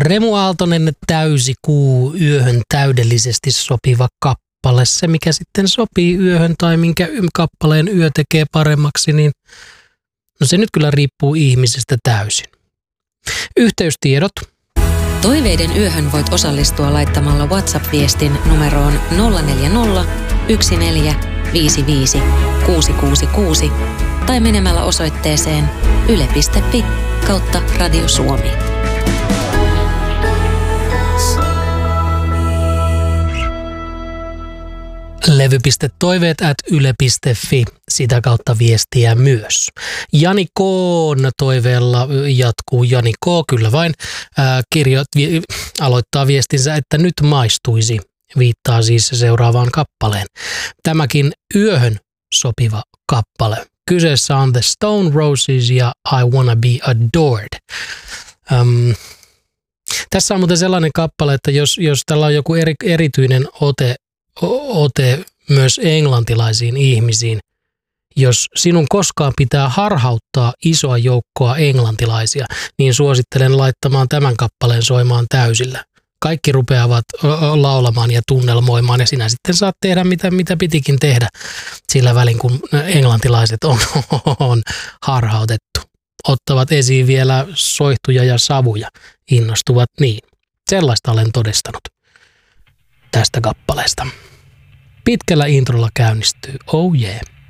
Remu Aaltonen, Täysi kuu, yöhön täydellisesti sopiva kappale. Se, mikä sitten sopii yöhön tai minkä kappaleen yö tekee paremmaksi, niin no se nyt kyllä riippuu ihmisestä täysin. Yhteystiedot. Toiveiden yöhön voit osallistua laittamalla WhatsApp-viestin numeroon 040 1455 666 tai menemällä osoitteeseen yle.fi/Radio Suomi. levy.toiveet@yle.fi, sitä kautta viestiä myös. Jani K:n toiveella jatkuu Jani K, kyllä vain, aloittaa viestinsä, että nyt maistuisi, viittaa siis seuraavaan kappaleen. Tämäkin yöhön sopiva kappale. Kyseessä on The Stone Roses ja I Wanna Be Adored. Tässä on muuten sellainen kappale, että jos tällä on joku erityinen ote myös englantilaisiin ihmisiin, jos sinun koskaan pitää harhauttaa isoa joukkoa englantilaisia, niin suosittelen laittamaan tämän kappaleen soimaan täysillä. Kaikki rupeavat laulamaan ja tunnelmoimaan ja sinä sitten saat tehdä mitä pitikin tehdä sillä välin, kun englantilaiset on harhautettu. Ottavat esiin vielä soihtuja ja savuja, innostuvat niin. Sellaista olen todistanut tästä kappaleesta. Pitkällä introlla käynnistyy Oh Yeah.